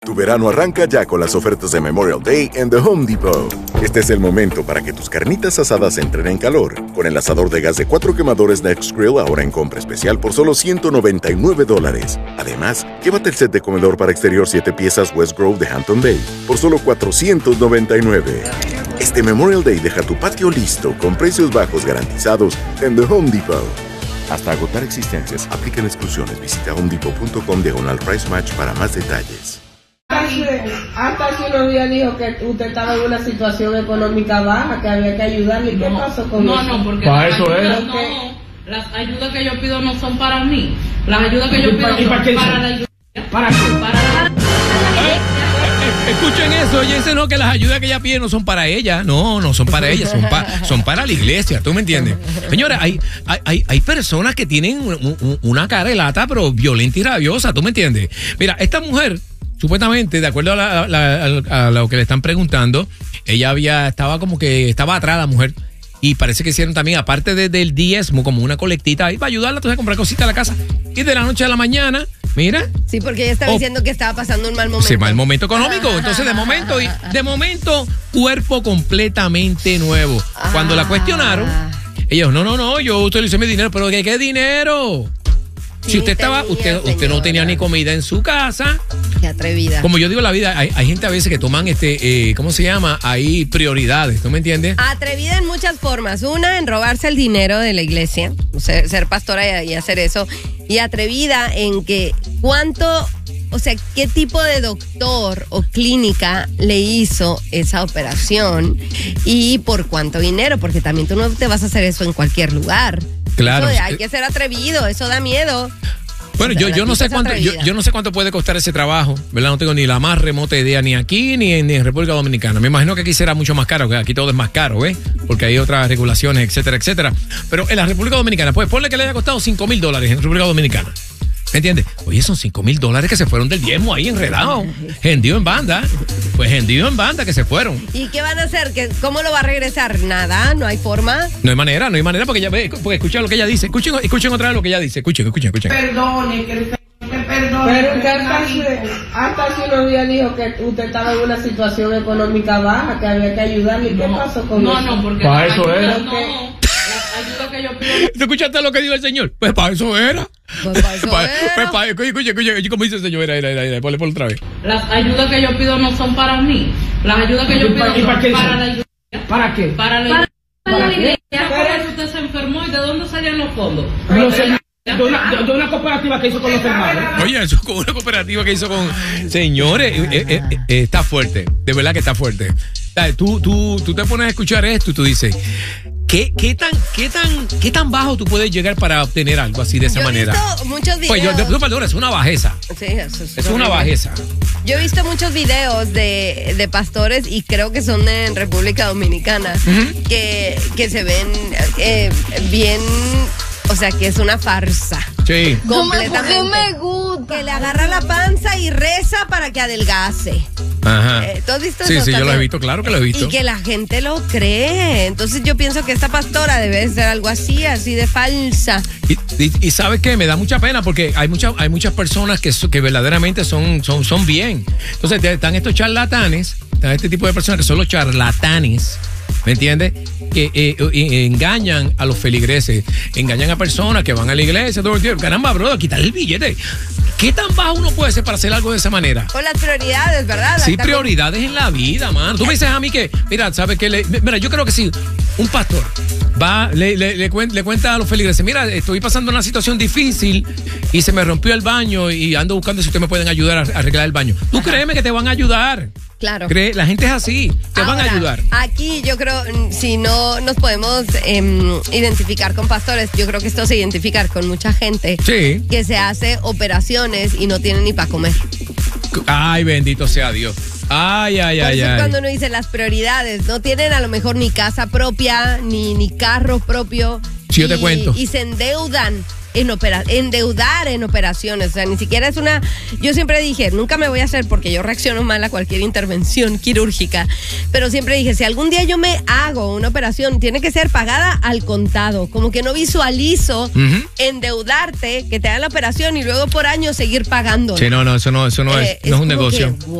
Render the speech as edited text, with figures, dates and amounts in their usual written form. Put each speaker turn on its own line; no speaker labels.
Tu verano arranca ya con las ofertas de Memorial Day en The Home Depot. Este es el momento para que tus carnitas asadas entren en calor. Con el asador de gas de 4 quemadores Next Grill ahora en compra especial por solo $199. Además, llévate el set de comedor para exterior 7 piezas West Grove de Hampton Bay por solo $499. Este Memorial Day deja tu patio listo con precios bajos garantizados en The Home Depot. Hasta agotar existencias, aplican exclusiones. Visita homedepot.com/price match para más detalles.
Hasta hace unos días dijo que usted estaba en una situación económica baja, que había que ayudarle. ¿Qué pasó con eso?
No, porque
para eso era.
Las ayudas que yo pido no son para mí. Las ayudas que yo pido son para la ayuda.
¿Para qué?
Escuchen eso, oye, no, que las ayudas que ella pide no son para ella. No son para ella, son para la iglesia, ¿tú me entiendes? Señora, hay personas que tienen una cara de lata, pero violenta y rabiosa, ¿tú me entiendes? Mira, esta mujer, supuestamente, de acuerdo a lo que le están preguntando, ella estaba atrás la mujer. Y parece que hicieron también, aparte del diezmo, como una colectita ahí para ayudarla a comprar cositas a la casa. Y de la noche a la mañana, mira.
Sí, porque ella estaba diciendo que estaba pasando un mal momento.
Sí, mal momento económico. Entonces, de momento, cuerpo completamente nuevo. Cuando la cuestionaron, ella dijo, no, yo utilicé mi dinero. ¿Pero qué dinero? Sí, si usted no tenía ni comida en su casa.
Qué atrevida.
Como yo digo en la vida, hay gente a veces que toman ¿cómo se llama? Hay prioridades, ¿tú me entiendes?
Atrevida en muchas formas. Una, en robarse el dinero de la iglesia, ser pastora y hacer eso. Y atrevida en que qué tipo de doctor o clínica le hizo esa operación y por cuánto dinero, porque también tú no te vas a hacer eso en cualquier lugar.
Claro.
Hay que ser atrevido, eso da miedo.
Bueno, yo no sé cuánto puede costar ese trabajo, ¿verdad? No tengo ni la más remota idea, ni aquí ni en República Dominicana. Me imagino que aquí será mucho más caro, que aquí todo es más caro, ¿ves? Porque hay otras regulaciones, etcétera. Pero en la República Dominicana, pues ponle que le haya costado $5,000 en República Dominicana. ¿Me entiendes? Oye, son $5,000 que se fueron del diezmo ahí enredados. Hendido en banda. Pues hendido en banda que se fueron.
¿Y qué van a hacer? ¿Cómo lo va a regresar? Nada, no hay forma.
No hay manera porque escuchen lo que ella dice. Escuchen otra vez lo que ella dice. Escuchen.
Perdone, pero que hasta hace unos días dijo que usted estaba en una situación económica baja, que había que ayudarle. ¿Qué pasó con eso?
No, porque
para eso era.
Las ayudas que yo pido.
¿Tú escuchaste lo que dijo el señor? Pues para eso era. Escuche, ¿cómo dice el señor? Era, ponle por otra vez.
Las ayudas que yo pido no son para mí. Las ayudas que yo pido son para la iglesia.
¿Para qué?
Para la iglesia. ¿Para usted se enfermó y de dónde salían los fondos?
De una cooperativa que hizo con los hermanos.
Oye, eso con una cooperativa que hizo con... Señores, está fuerte. De verdad que está fuerte. Tú te pones a escuchar esto y tú dices... ¿Qué tan bajo tú puedes llegar para obtener algo así de esa manera?
He visto muchos videos.
Pues es una bajeza.
Sí, eso
es una bajeza.
Yo he visto muchos videos de pastores y creo que son en República Dominicana que se ven bien, o sea, que es una farsa.
Sí.
Completamente.
me gusta.
Que le agarra la panza y reza para que adelgace.
Ajá.
¿Tú has visto eso?
Sí, yo lo he visto, claro que lo he visto.
Y que la gente lo cree. Entonces yo pienso que esta pastora debe ser algo así de falsa.
Y ¿sabes qué? Me da mucha pena porque hay muchas personas que verdaderamente son bien. Entonces están estos charlatanes, están este tipo de personas que son los charlatanes, ¿me entiendes? Que engañan a los feligreses, engañan a personas que van a la iglesia todo el tiempo. Caramba, bro, quitar el billete. ¿Qué tan bajo uno puede ser para hacer algo de esa manera?
Con las prioridades, ¿verdad?
Sí, prioridades en la vida, man. Tú me dices a mí que, mira, ¿sabes qué? Mira, yo creo que sí, un pastor le cuenta a los feligreses, mira, estoy pasando una situación difícil y se me rompió el baño y ando buscando si ustedes me pueden ayudar a arreglar el baño. Tú créeme que te van a ayudar.
Claro.
La gente es así, te van a ayudar.
Aquí yo creo, si no nos podemos identificar con pastores, yo creo que esto se identifica con mucha gente que se hace operaciones y no tiene ni para comer.
Ay, bendito sea Dios. Ay.
Cuando uno dice las prioridades, no tienen a lo mejor ni casa propia, ni carro propio.
Sí, yo te cuento.
Y se endeudan endeudar en operaciones. O sea, ni siquiera es una... Yo siempre dije, nunca me voy a hacer porque yo reacciono mal a cualquier intervención quirúrgica, pero siempre dije, si algún día yo me hago una operación, tiene que ser pagada al contado. Como que no visualizo endeudarte, que te hagan la operación y luego por año seguir pagando.
Sí, no, eso no es un negocio.